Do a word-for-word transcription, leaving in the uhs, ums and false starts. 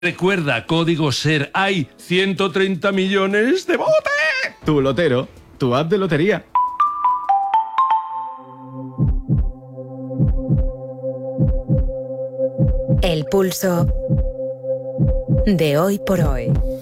Recuerda, código SER, hay ciento treinta millones de bote. Tu lotero, tu app de lotería. El pulso de hoy por hoy.